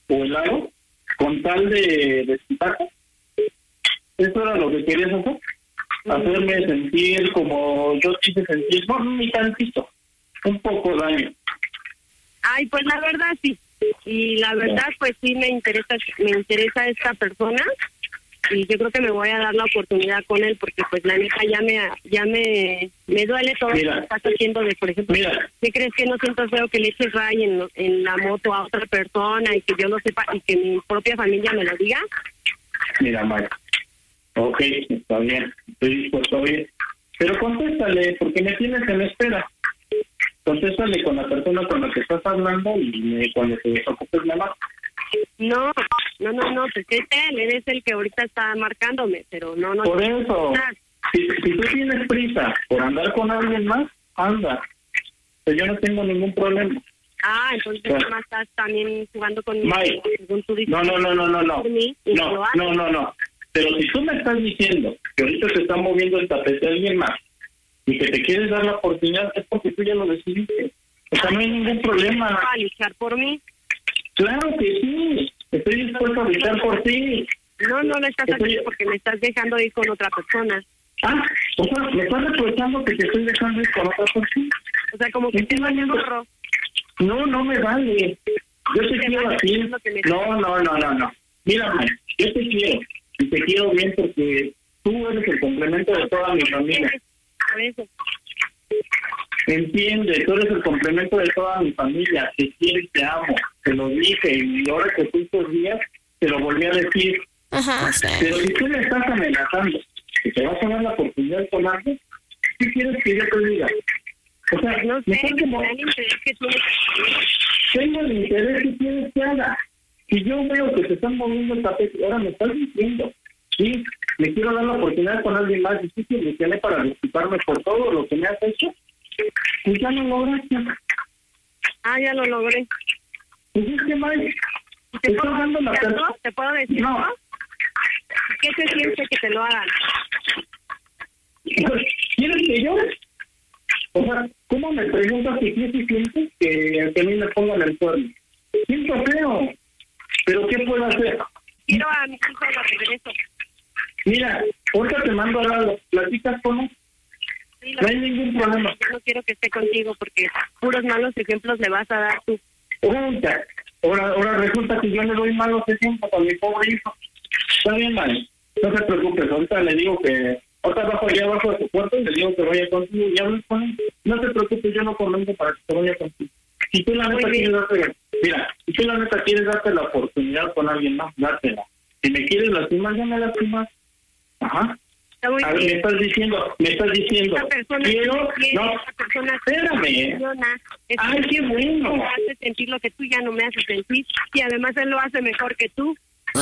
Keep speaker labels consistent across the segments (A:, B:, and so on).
A: o helado con tal de desquitarse. Eso era lo que querías hacer. Hacerme sentir como yo te hice sentir, no, ni tantito, un poco daño.
B: Ay, pues la verdad sí. Y la verdad, pues sí me interesa esta persona. Y yo creo que me voy a dar la oportunidad con él porque pues la neta ya me duele todo lo que estás haciendo de, por ejemplo, ¿qué crees que no siento feo que le eches ray en la moto a otra persona y que yo lo sepa y que mi propia familia me lo diga?
A: Mira, Mike, ok, está bien, estoy dispuesto a oír, pero contéstale porque me tienes en espera. Contéstale con la persona con la que estás hablando y cuando te desocupes nada más.
B: No, pues es él es el que ahorita está marcándome, pero no.
A: Por eso, si tú tienes prisa por andar con alguien más, anda. Pues yo no tengo ningún problema.
B: Ah, entonces tú más estás también jugando conmigo.
A: Mike, no. Pero si tú me estás diciendo que ahorita se está moviendo el tapete de alguien más y que te quieres dar la oportunidad, es porque tú ya lo decidiste. O sea, no hay ningún problema.
B: ¿A luchar por mí?
A: Claro que sí, estoy dispuesto a luchar por ti.
B: No lo estás haciendo porque me estás dejando ir con otra persona.
A: Ah, o sea, me estás reprochando que te estoy dejando ir con otra persona.
B: O sea, como que te vale gorro.
A: No me vale. Yo te quiero así. No. Mira, yo te quiero. Y te quiero bien porque tú eres el complemento de toda mi familia.
B: Por eso.
A: Entiende, tú eres el complemento de toda mi familia. Te quiero y te amo. Te lo dije y ahora que fui estos días te lo volví a decir.
C: Ajá, sí.
A: Pero si tú me estás amenazando que te vas a dar la oportunidad con alguien, ¿qué quieres que yo te diga? O sea,
B: no sé,
A: tengo el interés que tienes que haga. Si yo veo que se están moviendo el tapete, ahora me estás diciendo, sí, me quiero dar la oportunidad con alguien más difícil, me tiene para disculparme por todo lo que me has hecho, pues ya lo lograste.
B: Ah, ya lo logré.
A: Pues es que, Mike, ¿te puedo dando la
B: ¿Te puedo decir?
A: No.
B: ¿Qué se siente que te lo hagan?
A: ¿Quieres que yo? O sea, ¿cómo me preguntas que qué se siente que a mí me pongan el cuerno? Siento feo, pero ¿qué puedo hacer?
B: Quiero a mi hijo de regreso.
A: Mira, ahorita te mando a las platicas con él.
B: Sí,
A: no hay ningún problema.
B: Yo no quiero que esté contigo porque puros malos ejemplos le vas a dar tú.
A: Ahora resulta que yo le doy malos ejemplos a mi pobre hijo. Está bien, man. No se preocupes. Ahorita le digo que... Ahorita bajo allá abajo de su puerta y le digo que vaya contigo y hables con él. No te preocupes, yo no convengo para que te vaya contigo. Si tú la neta quieres darte... Mira, si tú la neta quieres darte la oportunidad con alguien más, dátela. Si me quieres lastimar, ya me lastimas. Ajá. A ver, me estás diciendo, quiero, espérame. Ay, qué bueno.
B: Me hace sentir lo que tú ya no me haces sentir y además él lo hace mejor que tú.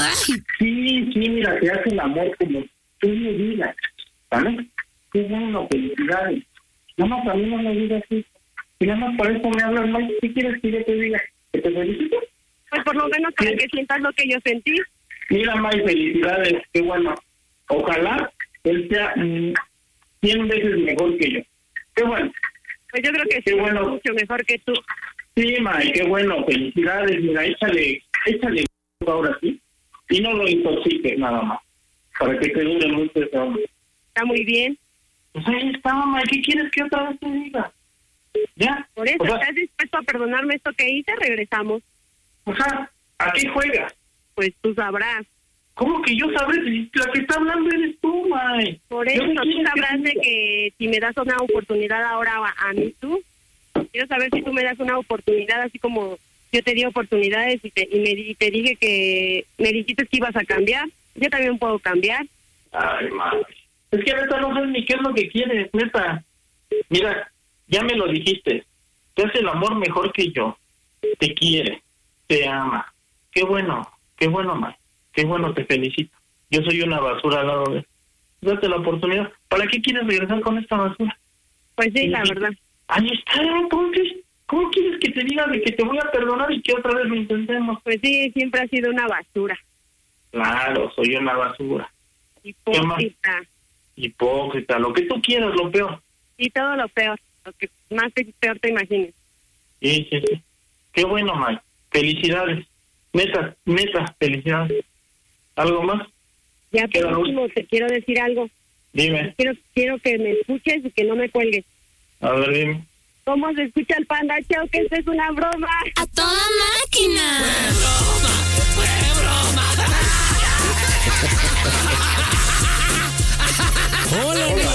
A: Sí, mira, te hace el amor como tú me digas, ¿vale? Qué bueno, felicidades. Nada más a mí no me digas eso. Y nada más por eso me hablas mal. ¿Qué quieres que yo te diga? ¿Que te felicito?
B: Pues por lo menos para que sientas lo que yo sentí.
A: Mira, May, felicidades, qué bueno. Ojalá él sea 100 veces mejor que yo. Qué bueno.
B: Pues yo creo que
A: qué
B: sí,
A: bueno.
B: mucho mejor que tú.
A: Sí, May, qué bueno, felicidades. Mira, échale ahora sí. Y no lo intoxiques nada más, para que te dure mucho ese hombre.
B: Está muy bien.
A: Pues ahí está, May, ¿qué quieres que otra vez te diga? ¿Ya?
B: Por eso, ¿estás dispuesto a perdonarme esto que hice? Regresamos.
A: O sea, ¿a qué juegas?
B: Pues tú sabrás.
A: ¿Cómo que yo sabré? La que está hablando eres tú, May.
B: Por eso, tú sabrás de que si me das una oportunidad ahora a mí tú. Quiero saber si tú me das una oportunidad así como yo te di oportunidades y te dije que me dijiste que ibas a cambiar. Yo también puedo cambiar.
A: Ay, madre. Es que neta no sé ni qué es lo que quieres, neta. Mira, ya me lo dijiste. Te hace el amor mejor que yo. Te quiere, te ama. Qué bueno, May. Qué bueno, te felicito. Yo soy una basura al lado de él. Date la oportunidad. ¿Para qué quieres regresar con esta basura?
B: Pues sí, la verdad.
A: Ahí está, entonces. ¿Cómo quieres que te diga de que te voy a perdonar y que otra vez lo intentemos?
B: Pues sí, siempre ha sido una basura.
A: Claro, soy una basura.
B: Hipócrita.
A: Lo que tú quieras, lo peor.
B: Y todo lo peor. Lo que más peor te imagines.
A: Sí. Qué bueno, May. Felicidades. Neta, felicidades. ¿Algo más?
B: Ya por último te quiero decir algo.
A: Dime.
B: Quiero que me escuches y que no me cuelgues.
A: A ver, dime.
B: ¿Cómo se escucha el Panda Show? Que esto es una broma.
C: ¡A toda máquina!